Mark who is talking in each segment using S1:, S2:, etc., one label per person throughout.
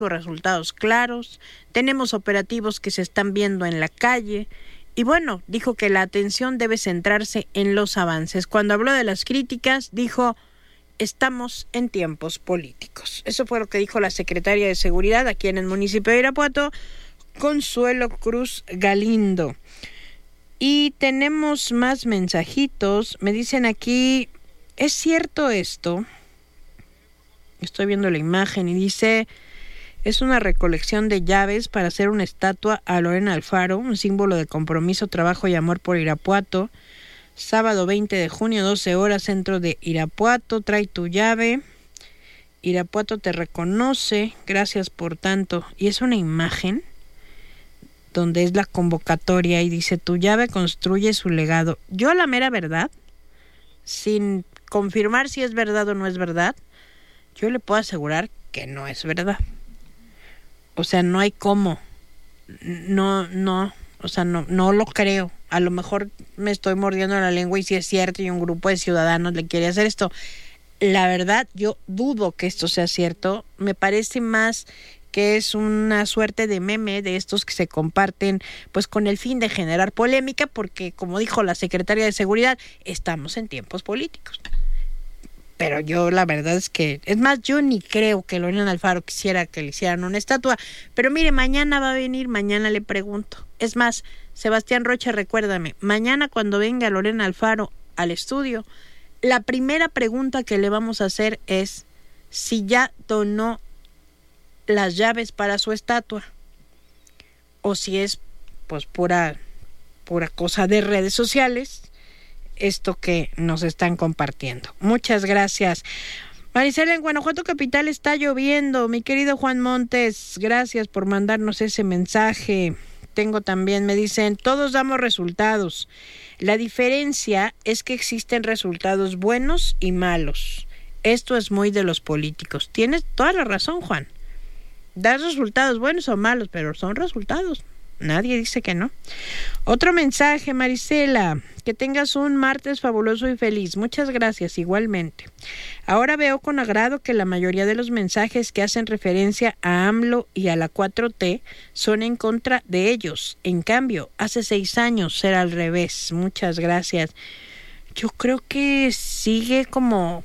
S1: resultados claros, tenemos operativos que se están viendo en la calle y bueno, dijo que la atención debe centrarse en los avances. Cuando habló de las críticas, dijo: estamos en tiempos políticos. Eso fue lo que dijo la secretaria de Seguridad aquí en el municipio de Irapuato, Consuelo Cruz Galindo. Y tenemos más mensajitos. Me dicen aquí, ¿es cierto esto? Estoy viendo la imagen y dice: es una recolección de llaves para hacer una estatua a Lorena Alfaro, un símbolo de compromiso, trabajo y amor por Irapuato. Sábado 20 de junio, 12 horas, centro de Irapuato. Trae tu llave. Irapuato te reconoce. Gracias por tanto. Y es una imagen donde es la convocatoria y dice: tu llave construye su legado. Yo, a la mera verdad, sin confirmar si es verdad o no es verdad, yo le puedo asegurar que no es verdad. O sea, no hay cómo. No lo creo. A lo mejor me estoy mordiendo la lengua y si es cierto y un grupo de ciudadanos le quiere hacer esto. La verdad, yo dudo que esto sea cierto. Me parece más que es una suerte de meme de estos que se comparten pues con el fin de generar polémica, porque como dijo la secretaria de Seguridad, estamos en tiempos políticos. Pero yo la verdad es que, es más, yo ni creo que Lorena Alfaro quisiera que le hicieran una estatua. Pero mire, mañana va a venir, mañana le pregunto. Es más, Sebastián Rocha, recuérdame, mañana cuando venga Lorena Alfaro al estudio, la primera pregunta que le vamos a hacer es si ya donó las llaves para su estatua o si es pues pura cosa de redes sociales esto que nos están compartiendo. Muchas gracias. Marisela, en Guanajuato capital está lloviendo. Mi querido Juan Montes, gracias por mandarnos ese mensaje. Tengo también, me dicen, todos damos resultados. La diferencia es que existen resultados buenos y malos. Esto es muy de los políticos. Tienes toda la razón, Juan. Das resultados buenos o malos, pero son resultados. Nadie dice que no. Otro mensaje, Marisela. Que tengas un martes fabuloso y feliz. Muchas gracias, igualmente. Ahora veo con agrado que la mayoría de los mensajes que hacen referencia a AMLO y a la 4T son en contra de ellos. En cambio, hace 6 años era al revés. Muchas gracias. Yo creo que sigue como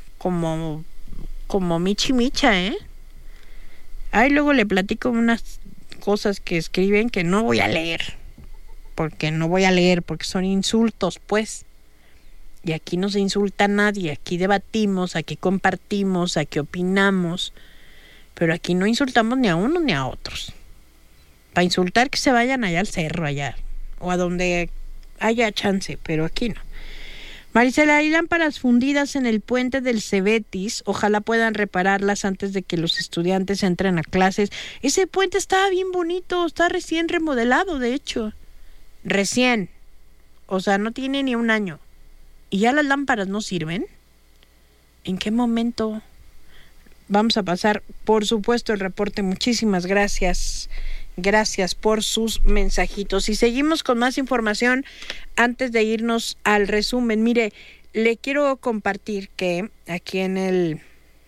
S1: Michi Micha, ¿eh? Ahí luego le platico unas cosas que escriben que no voy a leer, porque son insultos, pues. Y aquí no se insulta a nadie, aquí debatimos, aquí compartimos, aquí opinamos, pero aquí no insultamos ni a unos ni a otros. Para insultar que se vayan allá al cerro, allá, o a donde haya chance, pero aquí no. Marisela, hay lámparas fundidas en el puente del Cebetis. Ojalá puedan repararlas antes de que los estudiantes entren a clases. Ese puente estaba bien bonito, está recién remodelado, de hecho. Recién. O sea, no tiene ni un año. ¿Y ya las lámparas no sirven? ¿En qué momento? Vamos a pasar, por supuesto, el reporte. Muchísimas gracias. Gracias por sus mensajitos. Y seguimos con más información antes de irnos al resumen. Mire, le quiero compartir que aquí en el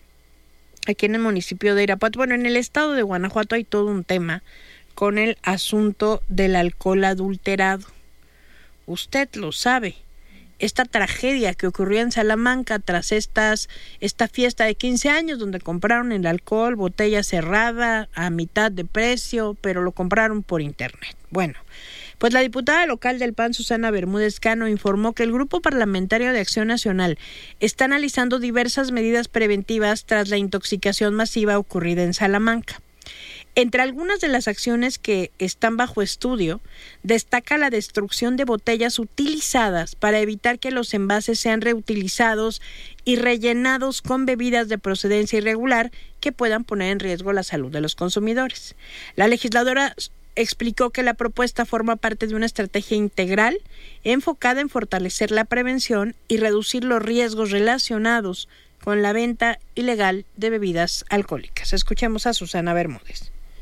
S1: municipio de Irapuato, bueno, en el estado de Guanajuato hay todo un tema con el asunto del alcohol adulterado. Usted lo sabe. Esta tragedia que ocurrió en Salamanca tras esta fiesta de 15 años donde compraron el alcohol, botella cerrada, a mitad de precio, pero lo compraron por internet. Bueno, pues la diputada local del PAN, Susana Bermúdez Cano, informó que el Grupo Parlamentario de Acción Nacional está analizando diversas medidas preventivas tras la intoxicación masiva ocurrida en Salamanca. Entre algunas de las acciones que están bajo estudio, destaca la destrucción de botellas utilizadas para evitar que los envases sean reutilizados y rellenados con bebidas de procedencia irregular que puedan poner en riesgo la salud de los consumidores. La legisladora explicó que la propuesta forma parte de una estrategia integral enfocada en fortalecer la prevención y reducir los riesgos relacionados con la venta ilegal de bebidas alcohólicas. Escuchemos a Susana Bermúdez.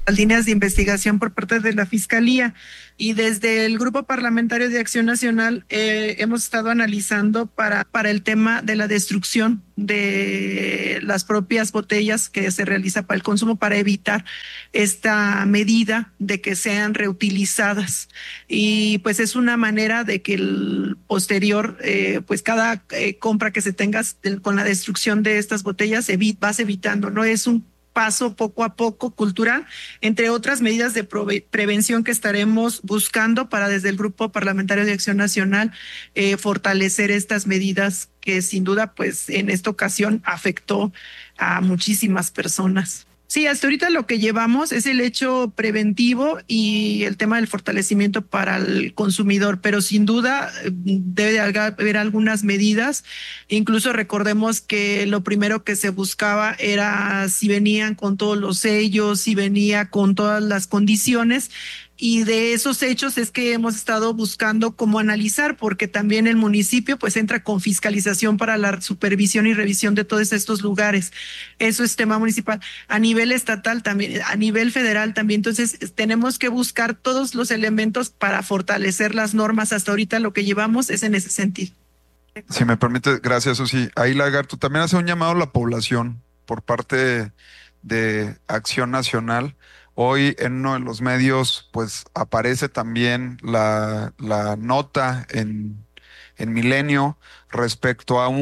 S2: las líneas de investigación por parte de la Fiscalía. Y desde el Grupo Parlamentario de Acción Nacional hemos estado analizando para el tema de la destrucción de las propias botellas que se realiza para el consumo, para evitar esta medida de que sean reutilizadas. Y pues es una manera de que el posterior, pues cada compra que se tenga con la destrucción de estas botellas vas evitando, ¿no? Es un paso poco a poco cultural, entre otras medidas de prevención que estaremos buscando para desde el Grupo Parlamentario de Acción Nacional fortalecer estas medidas que sin duda pues en esta ocasión afectó a muchísimas personas. Sí, hasta ahorita lo que llevamos es el hecho preventivo y el tema del fortalecimiento para el consumidor, pero sin duda debe haber algunas medidas. Incluso recordemos que lo primero que se buscaba era si venían con todos los sellos, si venía con todas las condiciones. Y de esos hechos es que hemos estado buscando cómo analizar, porque también el municipio pues entra con fiscalización para la supervisión y revisión de todos estos lugares. Eso es tema municipal. A nivel estatal también, a nivel federal también. Entonces tenemos que buscar todos los elementos para fortalecer las normas. Hasta ahorita lo que llevamos es en ese sentido.
S3: Si me permite, gracias, Susi. Ahí, Lagarto, también hace un llamado a la población por parte de Acción Nacional. Hoy en uno de los medios pues aparece también la nota en Milenio respecto a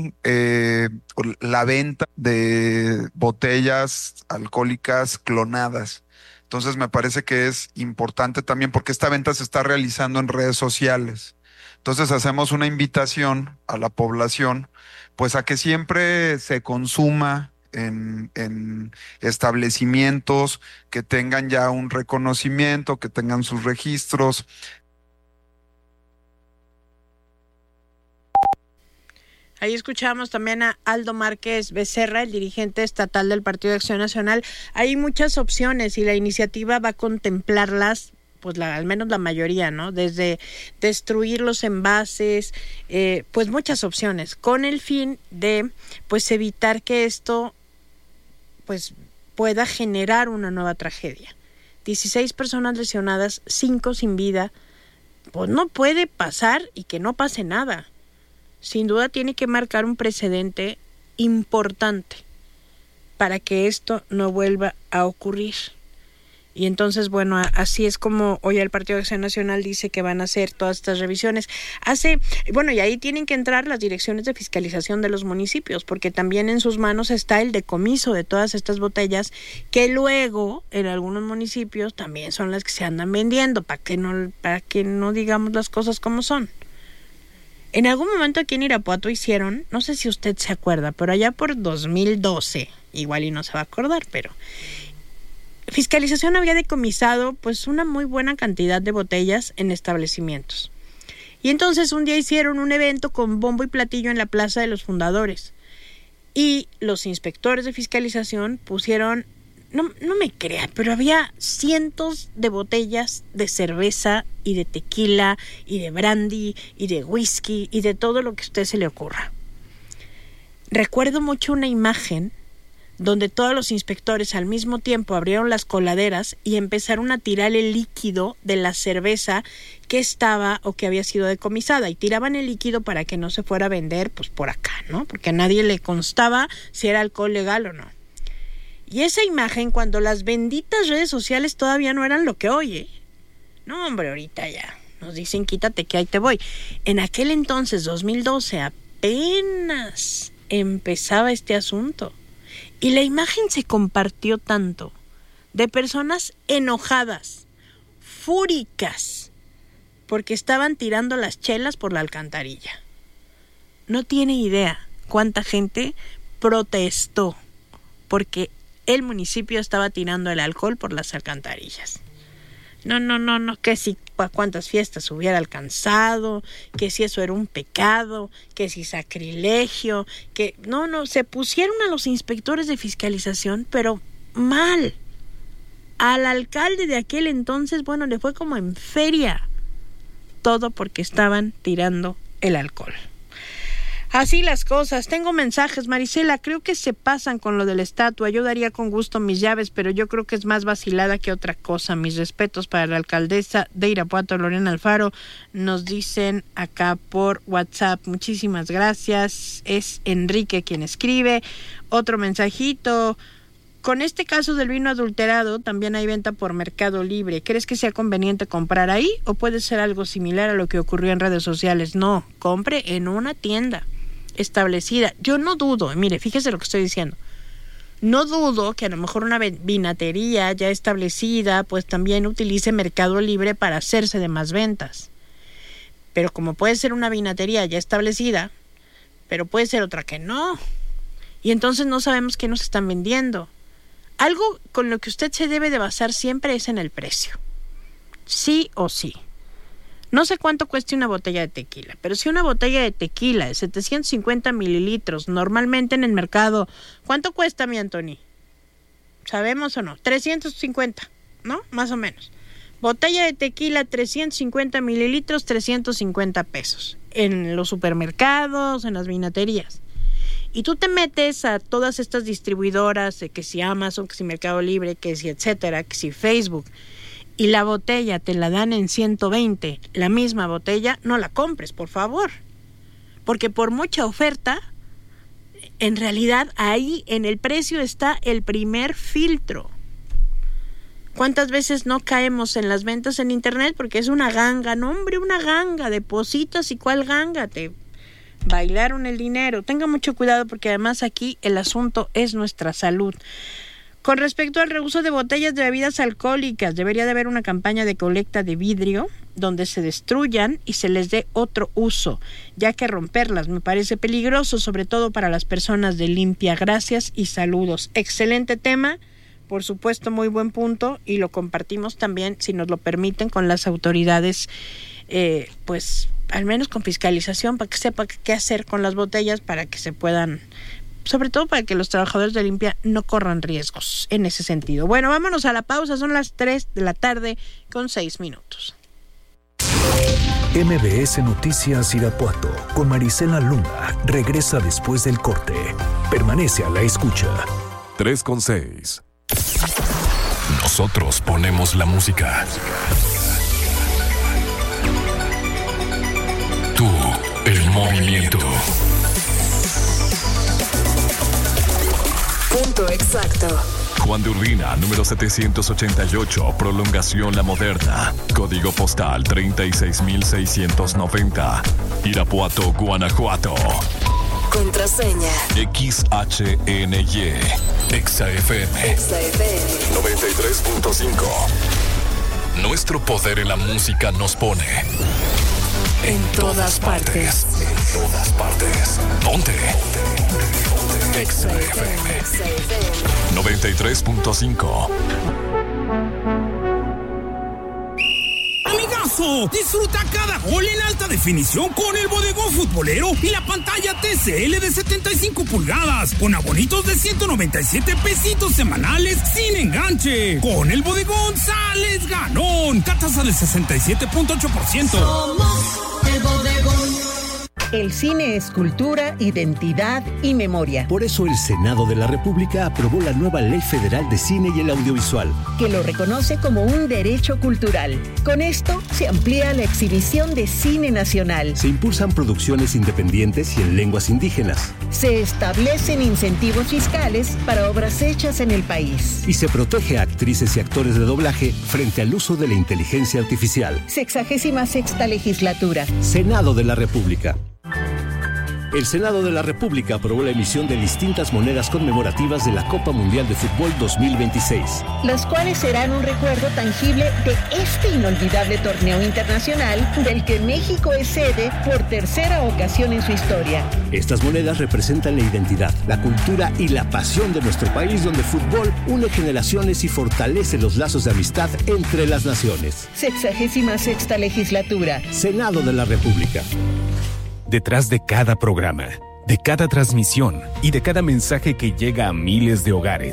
S3: la venta de botellas alcohólicas clonadas. Entonces me parece que es importante también porque esta venta se está realizando en redes sociales. Entonces hacemos una invitación a la población pues a que siempre se consuma en establecimientos que tengan ya un reconocimiento, que tengan sus registros.
S1: Ahí escuchamos también a Aldo Márquez Becerra, el dirigente estatal del Partido de Acción Nacional. Hay muchas opciones y la iniciativa va a contemplarlas, pues al menos la mayoría, ¿no? Desde destruir los envases, pues muchas opciones, con el fin de pues evitar que esto pues pueda generar una nueva tragedia. 16 personas lesionadas, 5 sin vida, pues no puede pasar y que no pase nada. Sin duda tiene que marcar un precedente importante para que esto no vuelva a ocurrir. Y entonces, bueno, así es como hoy el Partido de Acción Nacional dice que van a hacer todas estas revisiones. Y ahí tienen que entrar las direcciones de fiscalización de los municipios, porque también en sus manos está el decomiso de todas estas botellas, que luego en algunos municipios también son las que se andan vendiendo, para que no digamos las cosas como son. En algún momento aquí en Irapuato hicieron, no sé si usted se acuerda, pero allá por 2012, igual y no se va a acordar, pero Fiscalización había decomisado pues una muy buena cantidad de botellas en establecimientos. Y entonces un día hicieron un evento con bombo y platillo en la Plaza de los Fundadores. Y los inspectores de fiscalización pusieron, no me crea, pero había cientos de botellas de cerveza y de tequila y de brandy y de whisky y de todo lo que a usted se le ocurra. Recuerdo mucho una imagen donde todos los inspectores al mismo tiempo abrieron las coladeras y empezaron a tirar el líquido de la cerveza que estaba o que había sido decomisada, y tiraban el líquido para que no se fuera a vender pues por acá, ¿no? Porque a nadie le constaba si era alcohol legal o no. Y esa imagen, cuando las benditas redes sociales todavía no eran lo que hoy, ¿eh? No, hombre, ahorita ya nos dicen quítate que ahí te voy. En aquel entonces, 2012, apenas empezaba este asunto. Y la imagen se compartió tanto, de personas enojadas, fúricas, porque estaban tirando las chelas por la alcantarilla. No tiene idea cuánta gente protestó porque el municipio estaba tirando el alcohol por las alcantarillas. No, que si cuántas fiestas hubiera alcanzado, que si eso era un pecado, que si sacrilegio, que no, se pusieron a los inspectores de fiscalización, pero mal. Al alcalde de aquel entonces, bueno, le fue como en feria, todo porque estaban tirando el alcohol. Así las cosas. Tengo mensajes, Marisela, creo que se pasan con lo de la estatua. Yo daría con gusto mis llaves, pero yo creo que es más vacilada que otra cosa. Mis respetos para la alcaldesa de Irapuato, Lorena Alfaro, nos dicen acá por WhatsApp. Muchísimas gracias. Es Enrique quien escribe. Otro mensajito. Con este caso del vino adulterado, también hay venta por Mercado Libre. ¿Crees que sea conveniente comprar ahí o puede ser algo similar a lo que ocurrió en redes sociales? No, compre en una tienda establecida. Yo no dudo, mire, fíjese lo que estoy diciendo. No dudo que a lo mejor una vinatería ya establecida pues también utilice Mercado Libre para hacerse de más ventas. Pero como puede ser una vinatería ya establecida, pero puede ser otra que no. Y entonces no sabemos qué nos están vendiendo. Algo con lo que usted se debe de basar siempre es en el precio. Sí o sí. No sé cuánto cueste una botella de tequila, pero si una botella de tequila de 750 mililitros, normalmente en el mercado, ¿cuánto cuesta, mi Anthony? ¿Sabemos o no? 350, ¿no? Más o menos. Botella de tequila, 350 mililitros, 350 pesos. En los supermercados, en las vinaterías. Y tú te metes a todas estas distribuidoras, que si Amazon, que si Mercado Libre, que si etcétera, que si Facebook, y la botella te la dan en 120, la misma botella, no la compres, por favor. Porque por mucha oferta, en realidad ahí en el precio está el primer filtro. ¿Cuántas veces no caemos en las ventas en internet? Porque es una ganga, no hombre, una ganga, depositas y cuál ganga, te bailaron el dinero. Tenga mucho cuidado porque además aquí el asunto es nuestra salud. Con respecto al reuso de botellas de bebidas alcohólicas, debería de haber una campaña de colecta de vidrio donde se destruyan y se les dé otro uso, ya que romperlas me parece peligroso, sobre todo para las personas de limpia. Gracias y saludos. Excelente tema, por supuesto, muy buen punto, y lo compartimos también, si nos lo permiten, con las autoridades, pues al menos con fiscalización, para que sepa qué hacer con las botellas, para que se puedan, sobre todo para que los trabajadores de limpia no corran riesgos en ese sentido. Bueno, vámonos a la pausa, son las 3:06 p.m.
S4: MBS Noticias Irapuato con Marisela Luna regresa después del corte. Permanece a la escucha.
S5: 3:06. Nosotros ponemos la música. Tú, el movimiento.
S6: Punto exacto.
S5: Juan de Urbina, número 788, prolongación La Moderna, código postal 36690, Irapuato, Guanajuato.
S6: Contraseña
S5: XHNY, XFM 93.5. Nuestro poder en la música nos pone en todas partes. En todas partes. Ponte. XFM 93.5.
S7: Amigazo, disfruta cada gol en alta definición con el bodegón futbolero y la pantalla TCL de 75 pulgadas, con abonitos de 197 pesitos semanales sin enganche. Con el bodegón sales ganón. Tasa del 67.8%.
S8: Somos el bodegón.
S9: El cine es cultura, identidad y memoria.
S10: Por eso el Senado de la República aprobó la nueva Ley Federal de Cine y el Audiovisual,
S9: que lo reconoce como un derecho cultural. Con esto se amplía la exhibición de cine nacional.
S10: Se impulsan producciones independientes y en lenguas indígenas.
S9: Se establecen incentivos fiscales para obras hechas en el país.
S10: Y se protege a actrices y actores de doblaje frente al uso de la inteligencia artificial.
S9: 66ª legislatura.
S10: Senado de la República. El Senado de la República aprobó la emisión de distintas monedas conmemorativas de la Copa Mundial de Fútbol 2026.
S9: Las cuales serán un recuerdo tangible de este inolvidable torneo internacional del que México es sede por tercera ocasión en su historia.
S10: Estas monedas representan la identidad, la cultura y la pasión de nuestro país, donde el fútbol une generaciones y fortalece los lazos de amistad entre las naciones.
S9: 66ª legislatura.
S10: Senado de la República.
S11: Detrás de cada programa, de cada transmisión y de cada mensaje que llega a miles de hogares,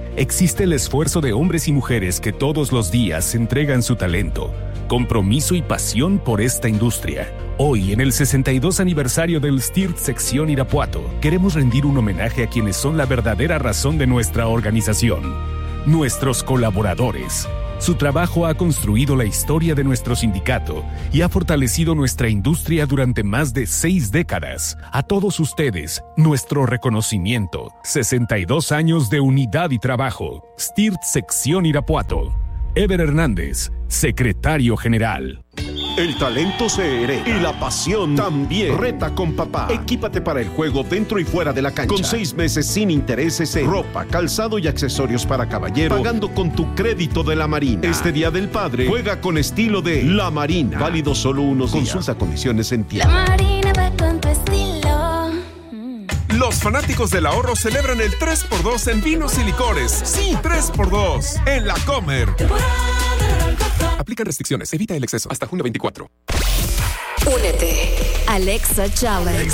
S11: existe el esfuerzo de hombres y mujeres que todos los días entregan su talento, compromiso y pasión por esta industria. Hoy, en el 62 aniversario del STIRT Sección Irapuato, queremos rendir un homenaje a quienes son la verdadera razón de nuestra organización, nuestros colaboradores. Su trabajo ha construido la historia de nuestro sindicato y ha fortalecido nuestra industria durante más de 6 décadas. A todos ustedes, nuestro reconocimiento. 62 años de unidad y trabajo. STIRT Sección Irapuato. Ever Hernández, secretario general.
S12: El talento se hereda y la pasión también. Reta con papá. Equípate para el juego dentro y fuera de la cancha. Con 6 meses sin intereses en ropa, calzado y accesorios para caballero, pagando con tu crédito de La Marina. Este Día del Padre, juega con estilo de La Marina. Válido solo unos días. Consulta condiciones en tienda.
S13: La Marina va con tu estilo.
S14: Los fanáticos del ahorro celebran el 3x2 en vinos y licores. Sí, 3x2 en La Comer. Aplican restricciones. Evita el exceso. Hasta junio 24.
S6: Únete. Alexa Challenge.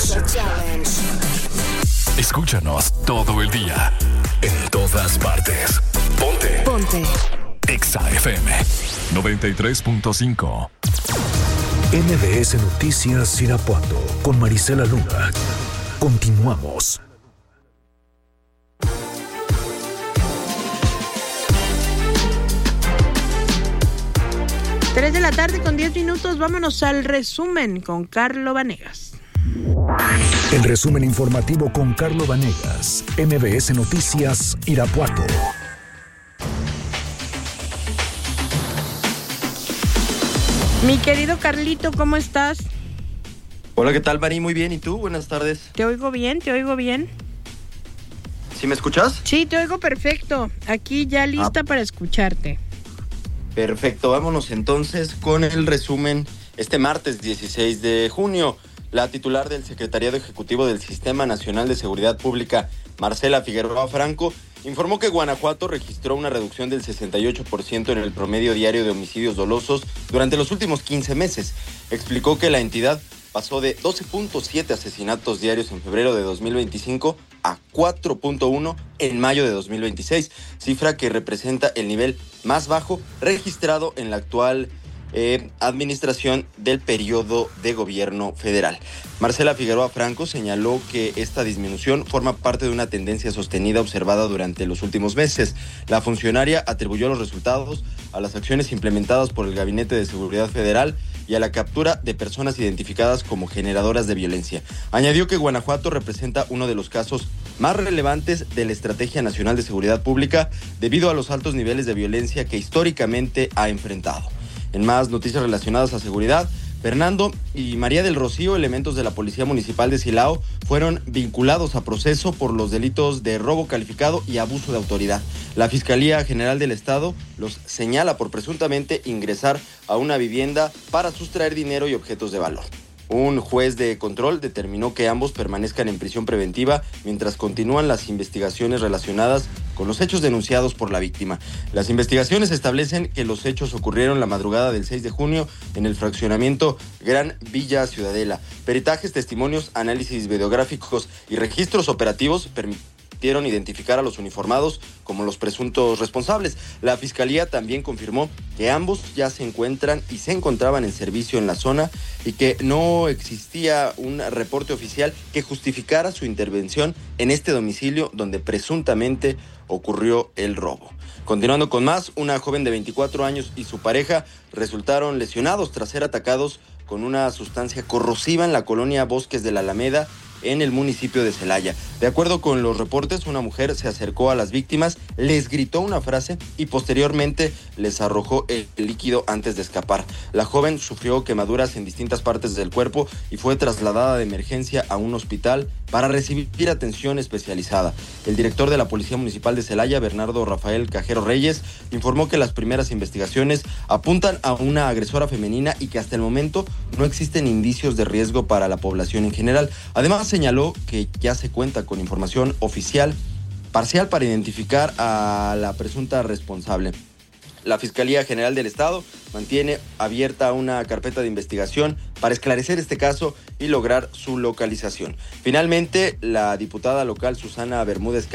S5: Escúchanos todo el día. En todas partes. Ponte. Exa FM 93.5.
S4: MBS Noticias Irapuato con Marisela Luna. Continuamos.
S1: 3 de la tarde con 10 minutos. Vámonos al resumen con Carlo Vanegas.
S4: El resumen informativo con Carlo Vanegas. MBS Noticias Irapuato.
S1: Mi querido Carlito, ¿cómo estás?
S15: Hola, ¿qué tal, Mari? Muy bien, ¿y tú? Buenas tardes.
S1: Te oigo bien.
S15: ¿Sí me escuchas?
S1: Sí, te oigo perfecto. Aquí ya lista para escucharte.
S15: Perfecto, vámonos entonces con el resumen. Este martes 16 de junio, la titular del Secretariado Ejecutivo del Sistema Nacional de Seguridad Pública, Marcela Figueroa Franco, informó que Guanajuato registró una reducción del 68% en el promedio diario de homicidios dolosos durante los últimos 15 meses. Explicó que la entidad pasó de 12.7 asesinatos diarios en febrero de 2025 a 4.1 en mayo de 2026, cifra que representa el nivel más bajo registrado en la actual administración del periodo de gobierno federal. Marcela Figueroa Franco señaló que esta disminución forma parte de una tendencia sostenida observada durante los últimos meses. La funcionaria atribuyó los resultados a las acciones implementadas por el Gabinete de Seguridad Federal y a la captura de personas identificadas como generadoras de violencia. Añadió que Guanajuato representa uno de los casos más relevantes de la Estrategia Nacional de Seguridad Pública debido a los altos niveles de violencia que históricamente ha enfrentado. En más noticias relacionadas a seguridad, Fernando y María del Rocío, elementos de la Policía Municipal de Silao, fueron vinculados a proceso por los delitos de robo calificado y abuso de autoridad. La Fiscalía General del Estado los señala por presuntamente ingresar a una vivienda para sustraer dinero y objetos de valor. Un juez de control determinó que ambos permanezcan en prisión preventiva mientras continúan las investigaciones relacionadas con los hechos denunciados por la víctima. Las investigaciones establecen que los hechos ocurrieron la madrugada del 6 de junio en el fraccionamiento Gran Villa Ciudadela. Peritajes, testimonios, análisis videográficos y registros operativos permitieron identificar a los uniformados como los presuntos responsables. La Fiscalía también confirmó que ambos ya se encuentran y se encontraban en servicio en la zona y que no existía un reporte oficial que justificara su intervención en este domicilio donde presuntamente ocurrió el robo. Continuando con más, una joven de 24 años y su pareja resultaron lesionados tras ser atacados con una sustancia corrosiva en la colonia Bosques de la Alameda, en el municipio de Celaya. De acuerdo con los reportes, una mujer se acercó a las víctimas, les gritó una frase y posteriormente les arrojó el líquido antes de escapar. La joven sufrió quemaduras en distintas partes del cuerpo y fue trasladada de emergencia a un hospital para recibir atención especializada. El director de la Policía Municipal de Celaya, Bernardo Rafael Cajero Reyes, informó que las primeras investigaciones apuntan a una agresora femenina y que hasta el momento no existen indicios de riesgo para la población en general. Además, señaló que ya se cuenta con información oficial parcial para identificar a la presunta responsable. La Fiscalía General del Estado mantiene abierta una carpeta de investigación para esclarecer este caso y lograr su localización. Finalmente, la diputada local Susana Bermúdez Cano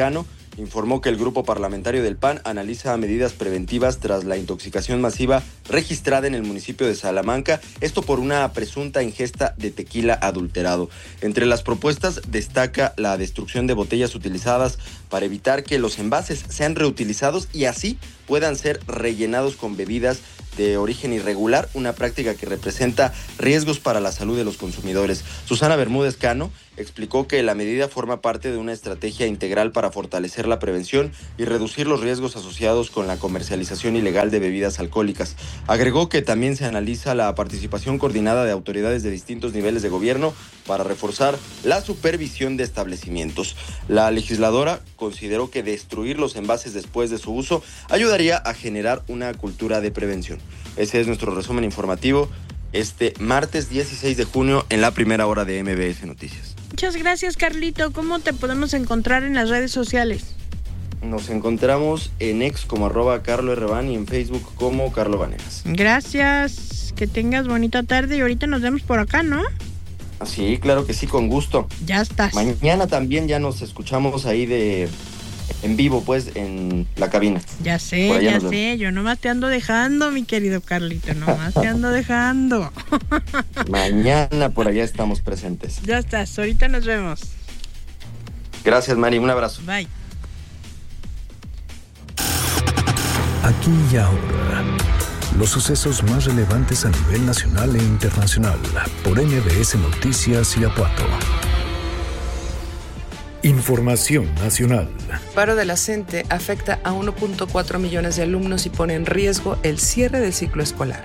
S15: informó que el grupo parlamentario del PAN analiza medidas preventivas tras la intoxicación masiva registrada en el municipio de Salamanca, esto por una presunta ingesta de tequila adulterado. Entre las propuestas destaca la destrucción de botellas utilizadas para evitar que los envases sean reutilizados y así puedan ser rellenados con bebidas de origen irregular, una práctica que representa riesgos para la salud de los consumidores. Susana Bermúdez Cano explicó que la medida forma parte de una estrategia integral para fortalecer la prevención y reducir los riesgos asociados con la comercialización ilegal de bebidas alcohólicas. Agregó que también se analiza la participación coordinada de autoridades de distintos niveles de gobierno para reforzar la supervisión de establecimientos. La legisladora consideró que destruir los envases después de su uso ayudaría a generar una cultura de prevención. Ese es nuestro resumen informativo este martes 16 de junio en la primera hora de MBS Noticias.
S1: Muchas gracias, Carlito. ¿Cómo te podemos encontrar en las redes sociales?
S15: Nos encontramos en X como @CarloRban y en Facebook como Carlo Vanegas.
S1: Gracias. Que tengas bonita tarde y ahorita nos vemos por acá, ¿no?
S15: Sí, claro que sí, con gusto.
S1: Ya estás.
S15: Mañana también ya nos escuchamos ahí en vivo, pues, en la cabina.
S1: Ya sé, yo nomás te ando dejando, mi querido Carlito, nomás te ando dejando.
S15: Mañana por allá estamos presentes.
S1: Ya estás, ahorita nos vemos.
S15: Gracias, Mari, un abrazo.
S1: Bye.
S4: Aquí y ahora, los sucesos más relevantes a nivel nacional e internacional por MBS Noticias Irapuato. Información nacional.
S16: Paro de la CENTE afecta a 1.4 millones de alumnos y pone en riesgo el cierre del ciclo escolar.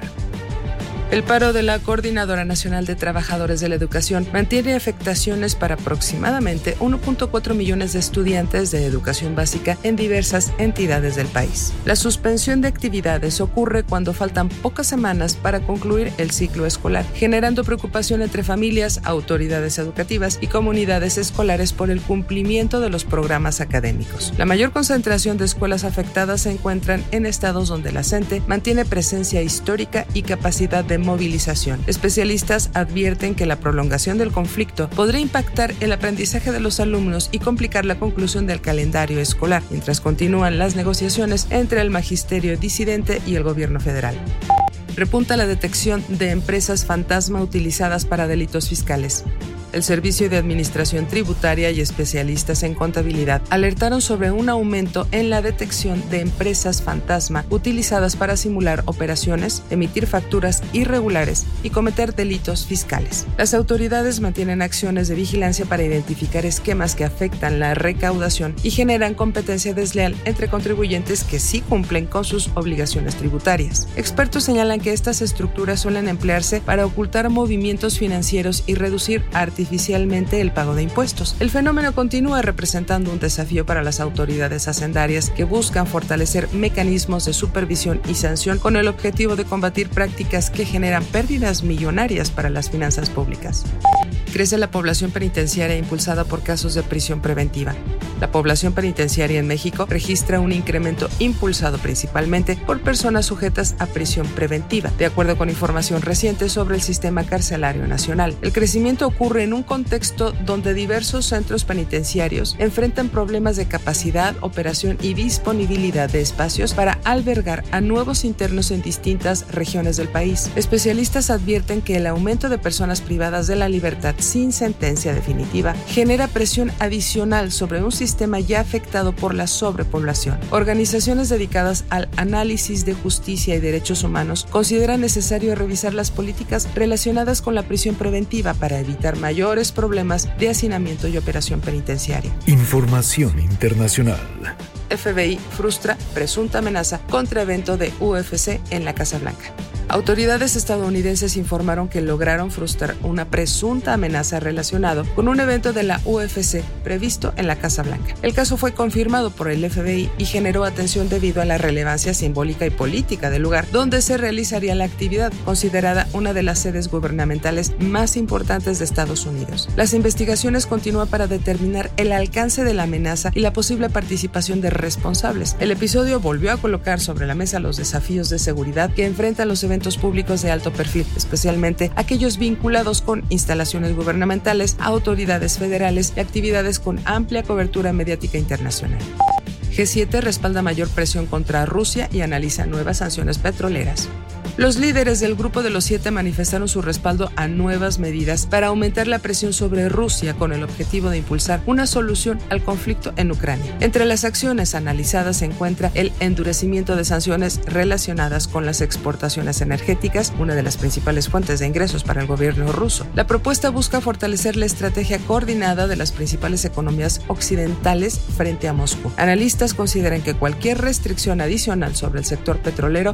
S16: El paro de la Coordinadora Nacional de Trabajadores de la Educación mantiene afectaciones para aproximadamente 1.4 millones de estudiantes de educación básica en diversas entidades del país. La suspensión de actividades ocurre cuando faltan pocas semanas para concluir el ciclo escolar, generando preocupación entre familias, autoridades educativas y comunidades escolares por el cumplimiento de los programas académicos. La mayor concentración de escuelas afectadas se encuentran en estados donde la CENTE mantiene presencia histórica y capacidad de movilización. Especialistas advierten que la prolongación del conflicto podría impactar el aprendizaje de los alumnos y complicar la conclusión del calendario escolar, mientras continúan las negociaciones entre el magisterio disidente y el gobierno federal. Repunta la detección de empresas fantasma utilizadas para delitos fiscales. El Servicio de Administración Tributaria y especialistas en contabilidad alertaron sobre un aumento en la detección de empresas fantasma utilizadas para simular operaciones, emitir facturas irregulares y cometer delitos fiscales. Las autoridades mantienen acciones de vigilancia para identificar esquemas que afectan la recaudación y generan competencia desleal entre contribuyentes que sí cumplen con sus obligaciones tributarias. Expertos señalan que estas estructuras suelen emplearse para ocultar movimientos financieros y reducir artificialmente el pago de impuestos. El fenómeno continúa representando un desafío para las autoridades hacendarias que buscan fortalecer mecanismos de supervisión y sanción con el objetivo de combatir prácticas que generan pérdidas millonarias para las finanzas públicas. Crece la población penitenciaria impulsada por casos de prisión preventiva. La población penitenciaria en México registra un incremento impulsado principalmente por personas sujetas a prisión preventiva, de acuerdo con información reciente sobre el sistema carcelario nacional. El crecimiento ocurre en un contexto donde diversos centros penitenciarios enfrentan problemas de capacidad, operación y disponibilidad de espacios para albergar a nuevos internos en distintas regiones del país. Especialistas advierten que el aumento de personas privadas de la libertad sin sentencia definitiva genera presión adicional sobre un sistema ya afectado por la sobrepoblación. Organizaciones dedicadas al análisis de justicia y derechos humanos consideran necesario revisar las políticas relacionadas con la prisión preventiva para evitar mayores problemas de hacinamiento y operación penitenciaria.
S4: Información internacional.
S16: FBI frustra presunta amenaza contra evento de UFC en la Casa Blanca. Autoridades estadounidenses informaron que lograron frustrar una presunta amenaza relacionada con un evento de la UFC previsto en la Casa Blanca. El caso fue confirmado por el FBI y generó atención debido a la relevancia simbólica y política del lugar donde se realizaría la actividad, considerada una de las sedes gubernamentales más importantes de Estados Unidos. Las investigaciones continúan para determinar el alcance de la amenaza y la posible participación de responsables. El episodio volvió a colocar sobre la mesa los desafíos de seguridad que enfrentan los eventos públicos de alto perfil, especialmente aquellos vinculados con instalaciones gubernamentales, autoridades federales y actividades con amplia cobertura mediática internacional. G7 respalda mayor presión contra Rusia y analiza nuevas sanciones petroleras. Los líderes del Grupo de los 7 manifestaron su respaldo a nuevas medidas para aumentar la presión sobre Rusia con el objetivo de impulsar una solución al conflicto en Ucrania. Entre las acciones analizadas se encuentra el endurecimiento de sanciones relacionadas con las exportaciones energéticas, una de las principales fuentes de ingresos para el gobierno ruso. La propuesta busca fortalecer la estrategia coordinada de las principales economías occidentales frente a Moscú. Analistas consideran que cualquier restricción adicional sobre el sector petrolero